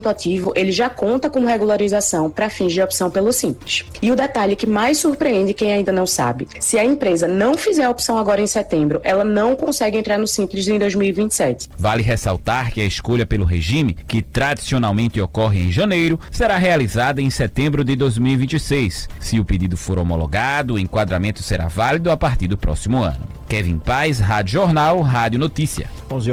ativo, ele já conta com regularização para fins de opção pelo Simples. E o detalhe que mais surpreende quem ainda não sabe, se a empresa não fizer a opção agora em setembro, ela não consegue entrar no Simples em 2027. Vale ressaltar que a escolha pelo regime, que tradicionalmente ocorre em janeiro, será realizada em setembro de 2026. Se o pedido for homologado, o enquadramento será válido a partir do próximo ano. Kevin Paz, Rádio Jornal, Rádio Notícia.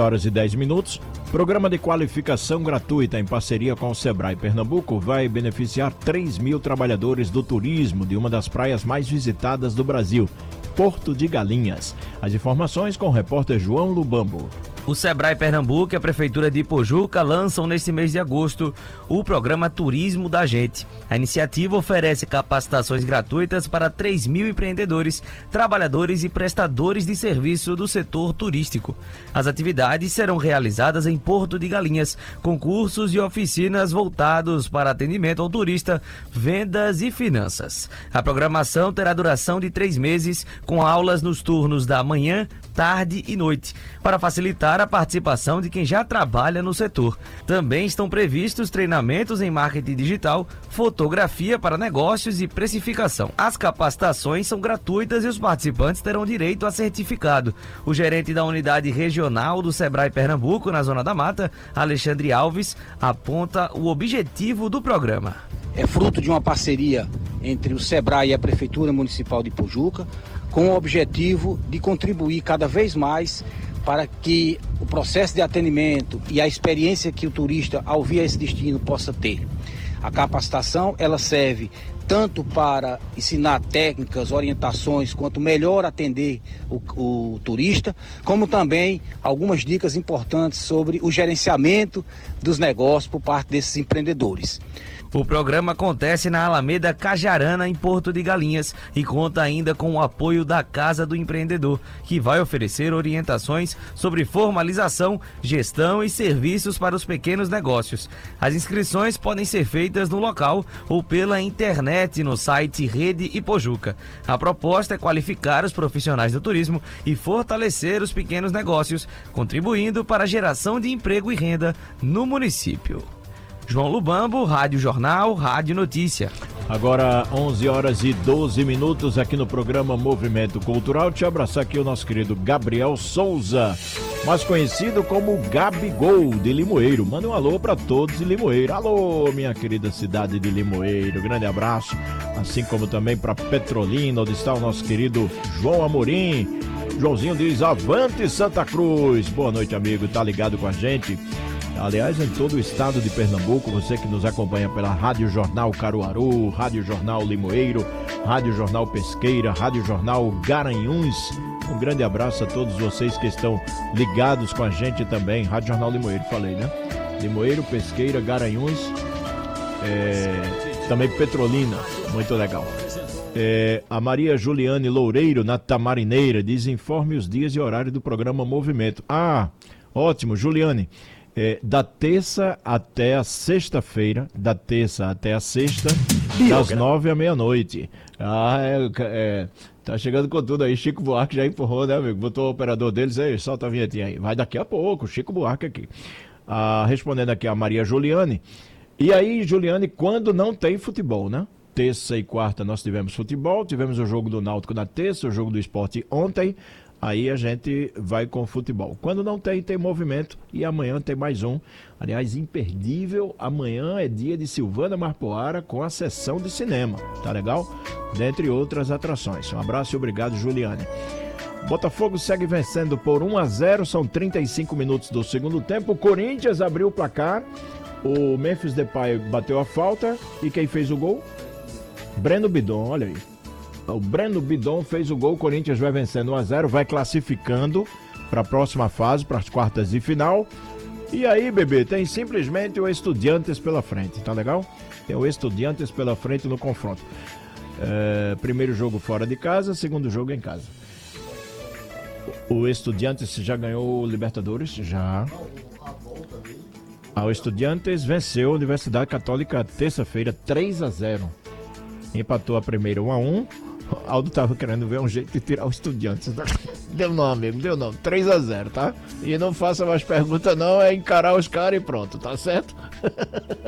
11h10. Programa de qualificação gratuita em parceria com o Sebrae Pernambuco vai beneficiar 3 mil trabalhadores do turismo de uma das praias mais visitadas do Brasil, Porto de Galinhas. As informações com o repórter João Lubambo. O Sebrae Pernambuco e a Prefeitura de Ipojuca lançam neste mês de agosto o programa Turismo da Gente. A iniciativa oferece capacitações gratuitas para 3 mil empreendedores, trabalhadores e prestadores de serviço do setor turístico. As atividades serão realizadas em Porto de Galinhas, com cursos e oficinas voltados para atendimento ao turista, vendas e finanças. A programação terá duração de 3 meses, com aulas nos turnos da manhã, tarde e noite, para facilitar a participação de quem já trabalha no setor. Também estão previstos treinamentos em marketing digital, fotografia para negócios e precificação. As capacitações são gratuitas e os participantes terão direito a certificado. O gerente da unidade regional do Sebrae Pernambuco, na Zona da Mata, Alexandre Alves, aponta o objetivo do programa. É fruto de uma parceria entre o Sebrae e a Prefeitura Municipal de Ipojuca, com o objetivo de contribuir cada vez mais para que o processo de atendimento e a experiência que o turista ao vir a esse destino possa ter. A capacitação, ela serve tanto para ensinar técnicas, orientações, quanto melhor atender o turista, como também algumas dicas importantes sobre o gerenciamento dos negócios por parte desses empreendedores. O programa acontece na Alameda Cajarana, em Porto de Galinhas, e conta ainda com o apoio da Casa do Empreendedor, que vai oferecer orientações sobre formalização, gestão e serviços para os pequenos negócios. As inscrições podem ser feitas no local ou pela internet no site Rede Ipojuca. A proposta é qualificar os profissionais do turismo e fortalecer os pequenos negócios, contribuindo para a geração de emprego e renda no município. João Lubambo, Rádio Jornal, Rádio Notícia. Agora 11h12 aqui no programa Movimento Cultural. Te abraçar aqui o nosso querido Gabriel Souza, mais conhecido como Gabigol de Limoeiro. Manda um alô para todos de Limoeiro. Alô, minha querida cidade de Limoeiro. Grande abraço. Assim como também para Petrolina, onde está o nosso querido João Amorim. Joãozinho diz: avante Santa Cruz. Boa noite, amigo. Tá ligado com a gente? Aliás, em todo o estado de Pernambuco, você que nos acompanha pela Rádio Jornal Caruaru, Rádio Jornal Limoeiro, Rádio Jornal Pesqueira, Rádio Jornal Garanhuns. Um grande abraço a todos vocês que estão ligados com a gente também. Rádio Jornal Limoeiro, falei, né? Limoeiro, Pesqueira, Garanhuns, também Petrolina, muito legal. A Maria Juliane Loureiro, na Tamarineira, diz: informe os dias e horário do programa Movimento. Ah, ótimo, Juliane. Da terça até a sexta-feira, das 9 à meia-noite. Tá chegando com tudo aí. Chico Buarque já empurrou, né, amigo? Botou o operador deles aí, solta a vinhetinha aí. Vai daqui a pouco, Chico Buarque aqui. Respondendo aqui a Maria Juliane. E aí, Juliane, quando não tem futebol, né? Terça e quarta nós tivemos futebol, tivemos o jogo do Náutico na terça, o jogo do Sport ontem. Aí a gente vai com futebol. Quando não tem, tem movimento. E amanhã tem mais um. Aliás, imperdível. Amanhã é dia de Silvana Marpoara com a sessão de cinema. Tá legal? Dentre outras atrações. Um abraço e obrigado, Juliane. Botafogo segue vencendo por 1-0. São 35 minutos do segundo tempo. O Corinthians abriu o placar. O Memphis Depay bateu a falta. E quem fez o gol? Breno Bidon, olha aí. O Breno Bidon fez o gol, o Corinthians vai vencendo 1-0, vai classificando para a próxima fase, para as quartas de final. E aí, bebê, tem simplesmente o Estudiantes pela frente, tá legal? Tem o Estudiantes pela frente no confronto. Primeiro jogo fora de casa, segundo jogo em casa. O Estudiantes já ganhou o Libertadores? Já. O Estudiantes venceu a Universidade Católica terça-feira 3-0. Empatou a primeira 1-1. Aldo tava querendo ver um jeito de tirar o Estudiantes. Deu não, amigo, deu não. 3-0, tá? E não faça mais pergunta não, é encarar os caras e pronto, tá certo?